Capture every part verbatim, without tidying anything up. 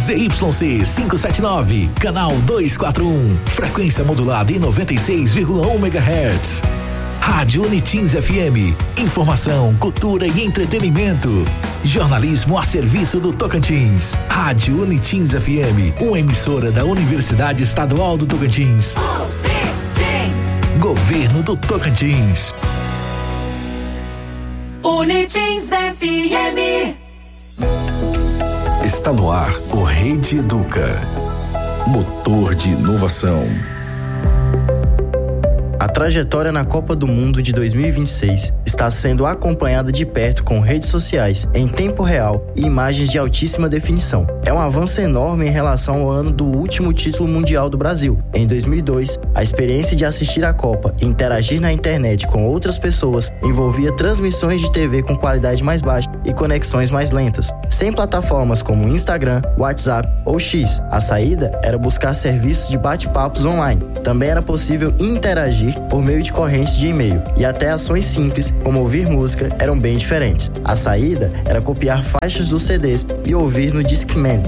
Z Y C quinhentos e setenta e nove, canal duzentos e quarenta e um, frequência modulada em noventa e seis vírgula um megahertz. Rádio Unitins F M, informação, cultura e entretenimento. Jornalismo a serviço do Tocantins. Rádio Unitins F M, uma emissora da Universidade Estadual do Tocantins. Governo do Tocantins. Unitins F M. Está no ar o Rede Educa. Motor de inovação. A trajetória na Copa do Mundo de dois mil e vinte e seis está sendo acompanhada de perto com redes sociais em tempo real e imagens de altíssima definição. É um avanço enorme em relação ao ano do último título mundial do Brasil. Em dois mil e dois, a experiência de assistir a Copa e interagir na internet com outras pessoas envolvia transmissões de T V com qualidade mais baixa e conexões mais lentas. Sem plataformas como Instagram, WhatsApp ou X, a saída era buscar serviços de bate-papos online. Também era possível interagir por meio de correntes de e-mail, e até ações simples, como ouvir música, eram bem diferentes. A saída era copiar faixas dos C Ds e ouvir no Discman.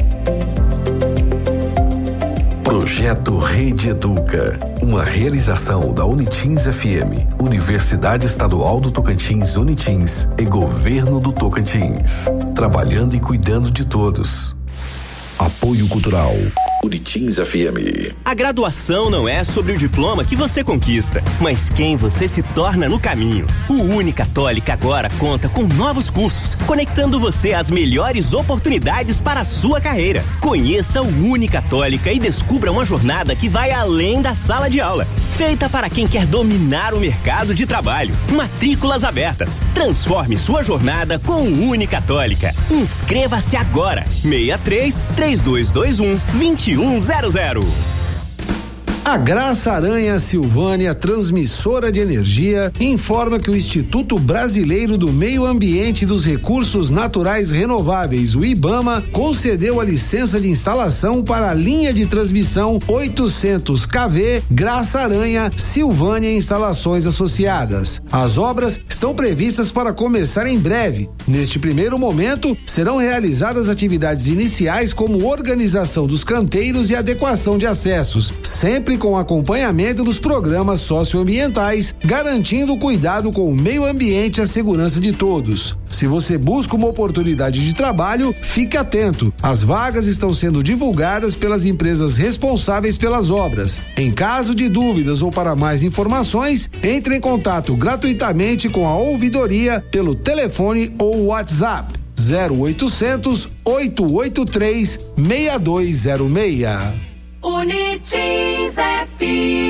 Projeto Rede Educa, uma realização da Unitins F M, Universidade Estadual do Tocantins Unitins e Governo do Tocantins, trabalhando e cuidando de todos. Apoio Cultural Unitins F M. A graduação não é sobre o diploma que você conquista, mas quem você se torna no caminho. O Unicatólica agora conta com novos cursos, conectando você às melhores oportunidades para a sua carreira. Conheça o Unicatólica e descubra uma jornada que vai além da sala de aula. Feita para quem quer dominar o mercado de trabalho. Matrículas abertas. Transforme sua jornada com o Unicatólica. Inscreva-se agora. seis três, três dois dois um, dois um zero zero. A Graça Aranha Silvânia, transmissora de energia, informa que o Instituto Brasileiro do Meio Ambiente e dos Recursos Naturais Renováveis, o IBAMA, concedeu a licença de instalação para a linha de transmissão oitocentos quilovolts Graça Aranha Silvânia Instalações Associadas. As obras estão previstas para começar em breve. Neste primeiro momento, serão realizadas atividades iniciais como organização dos canteiros e adequação de acessos, sempre com acompanhamento dos programas socioambientais, garantindo o cuidado com o meio ambiente e a segurança de todos. Se você busca uma oportunidade de trabalho, fique atento. As vagas estão sendo divulgadas pelas empresas responsáveis pelas obras. Em caso de dúvidas ou para mais informações, entre em contato gratuitamente com a ouvidoria pelo telefone ou WhatsApp zero oitocentos, oito oito três, seis dois zero seis. Unitins F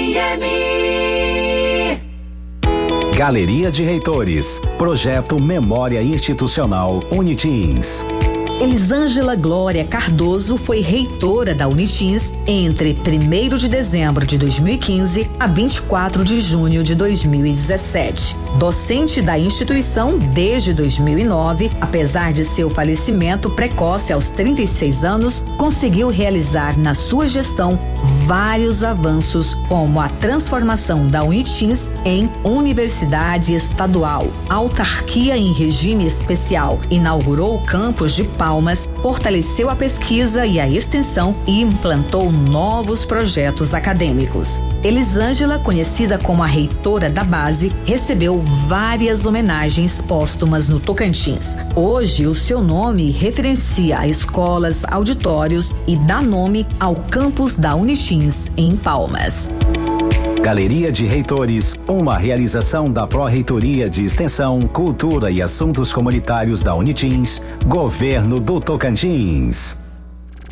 M. Galeria de Reitores. Projeto Memória Institucional Unitins. Elisângela Glória Cardoso foi reitora da Unitins entre primeiro de dezembro de dois mil e quinze a vinte e quatro de junho de dois mil e dezessete. Docente da instituição desde dois mil e nove, apesar de seu falecimento precoce aos trinta e seis anos, conseguiu realizar na sua gestão vários avanços, como a transformação da Unitins em Universidade Estadual, autarquia em regime especial, inaugurou o campus de Palmas, fortaleceu a pesquisa e a extensão e implantou novos projetos acadêmicos. Elisângela, conhecida como a reitora da base, recebeu várias homenagens póstumas no Tocantins. Hoje, o seu nome referencia escolas, auditórios e dá nome ao campus da Unitins, em Palmas. Galeria de Reitores, uma realização da Pró-Reitoria de Extensão, Cultura e Assuntos Comunitários da Unitins, Governo do Tocantins.